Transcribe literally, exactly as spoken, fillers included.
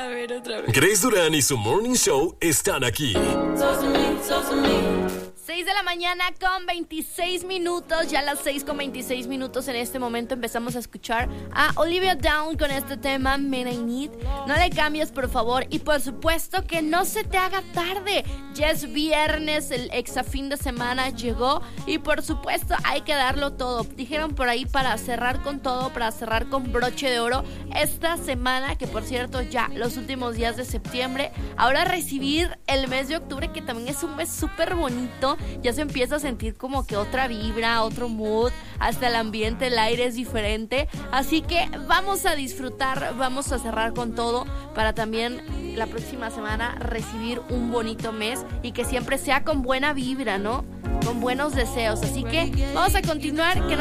A ver, otra vez. Grace Durán y su Morning Show están aquí. seis de la mañana con veintiséis minutos, ya las seis con veintiséis minutos en este momento empezamos a escuchar a Olivia Down con este tema Man I Need. No le cambies, por favor, y por supuesto que no se te haga tarde. Ya es viernes, el exa fin de semana llegó y por supuesto hay que darlo todo. Dijeron por ahí para cerrar con todo, para cerrar con broche de oro esta semana, que por cierto ya los últimos días de septiembre, ahora recibir el mes de octubre, que también es un mes súper bonito. Ya se empieza a sentir como que otra vibra, otro mood, hasta el ambiente, el aire es diferente, así que vamos a disfrutar, vamos a cerrar con todo para también la próxima semana recibir un bonito mes y que siempre sea con buena vibra, ¿no? Con buenos deseos, así que vamos a continuar, que